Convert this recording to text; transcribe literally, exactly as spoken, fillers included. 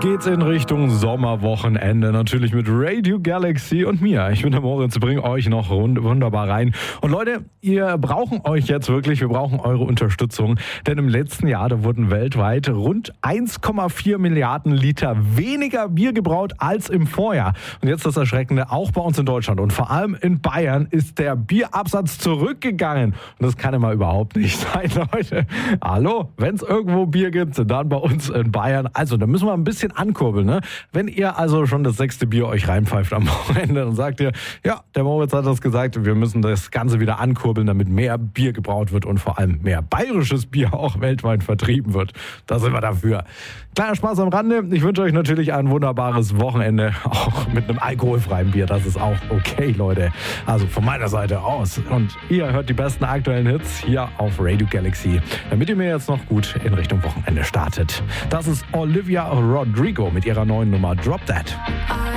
geht's in Richtung Sommerwochenende. Natürlich mit Radio Galaxy und mir. Ich bin der Moritz, bringe euch noch wunderbar rein. Und Leute, ihr brauchen euch jetzt wirklich, wir brauchen eure Unterstützung. Denn im letzten Jahr, da wurden weltweit rund eins Komma vier Milliarden Liter weniger Bier gebraut als im Vorjahr. Und jetzt das Erschreckende, auch bei uns in Deutschland und vor allem in Bayern ist der Bierabsatz zurückgegangen. Und das kann immer überhaupt nicht sein, Leute. Hallo, wenn es irgendwo Bier gibt, dann bei uns in Bayern. Also, da müssen wir ein bisschen ankurbeln, ne? Wenn ihr also schon das sechste Bier euch reinpfeift am Wochenende, dann sagt ihr, ja, der Moritz hat das gesagt, wir müssen das Ganze wieder ankurbeln, damit mehr Bier gebraut wird und vor allem mehr bayerisches Bier auch weltweit vertrieben wird. Da sind wir dafür. Kleiner Spaß am Rande. Ich wünsche euch natürlich ein wunderbares Wochenende, auch mit einem alkoholfreien Bier. Das ist auch okay, Leute. Also von meiner Seite aus. Und ihr hört die besten aktuellen Hits hier auf Radio Galaxy, damit ihr mir jetzt noch gut in Richtung Wochenende startet. Das ist Olivia Rodrigo mit ihrer neuen Nummer Drop That.